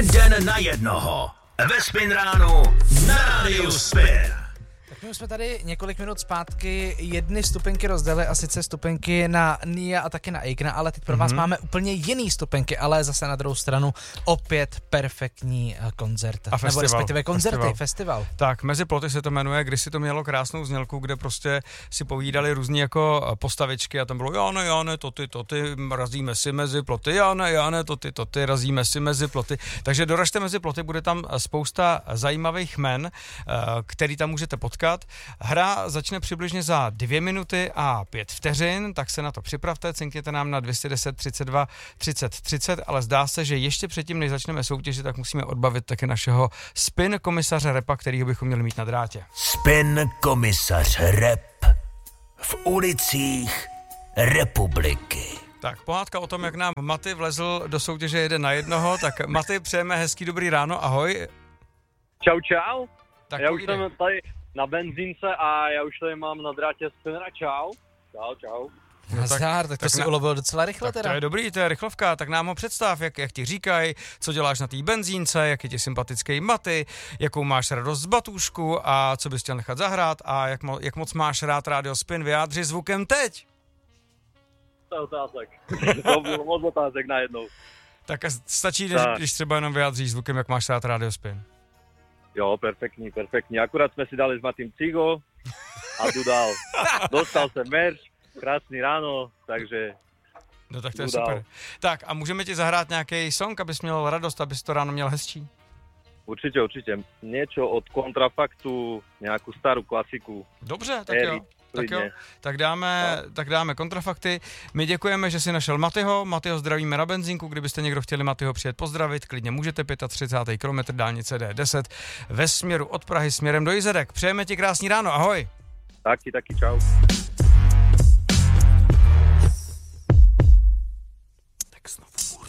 Den na jednoho. Ve Spin ránu na rádiu Spin. Tak my už jsme tady několik minut zpátky jedny stupenky rozdali, a sice stupenky na Nia a taky na Eigna, ale teď pro vás máme úplně jiný stupenky, ale zase na druhou stranu opět perfektní koncert. A festival. Nebo respektive koncerty, festival. Tak, Mezi ploty se to jmenuje, když si to mělo krásnou znělku, kde prostě si povídali různý jako postavičky a tam bylo Jane, to ty, razíme si mezi ploty, Jane, to ty, razíme si mezi ploty. Takže doražte mezi ploty, bude tam spousta zajímavých jmen, který tam můžete potkat. Hra začne přibližně za 2 minuty a 5 vteřin, tak se na to připravte, cinkněte nám na 210 32 30 30, ale zdá se, že ještě předtím, než začneme soutěžit, tak musíme odbavit taky našeho spin komisaře Repa, kterýho bychom měli mít na drátě. Spin komisař Rep v ulicích republiky. Tak, pohádka o tom, jak nám Maty vlezl do soutěže 1 na 1, tak Maty, přejeme hezký dobrý ráno, ahoj. Čau. Tak Já už jsem tady na benzínce a já už tady mám na drátě Spinera, čau. Nazdar, tak to si ulovil docela rychle teda. To je dobrý, to je rychlovka, tak nám ho představ, jak ti říkají, co děláš na té benzínce, jak je ti sympatický Maty, jakou máš radost z batůžku a co bys chtěl nechat zahrát a jak moc máš rád rádio Spin, vyjádři zvukem teď. To je otázek. To bylo moc otázek najednou. Tak stačí, když třeba jenom vyjádříš zvukem, jak máš rád rádio Spin. Jo, perfektní. Akurát jsme si dali s Matým cigo a jdu dál. Dostal jsem merch, krásný ráno, takže... No tak to je super. Tak a můžeme ti zahrát nějaký song, abys měl radost, abys to ráno měl hezčí? Určitě. Niečo od Kontrafaktu, nějakou starou klasiku. Dobře, tak jo. Tak dáme Kontrafakty. My děkujeme, že si našel Matyho. Matyho zdravíme na benzínku. Kdybyste někdo chtěli Matyho přijet pozdravit, klidně můžete. 35. kilometr dálnice D10 ve směru od Prahy směrem do Jizerek. Přejeme ti krásný ráno, ahoj. Taky, čau.